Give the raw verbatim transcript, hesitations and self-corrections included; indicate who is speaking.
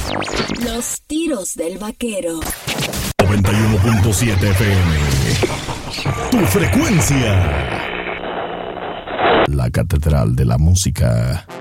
Speaker 1: Los tiros del vaquero.
Speaker 2: noventa y uno punto siete F M. Tu frecuencia. La catedral de la música.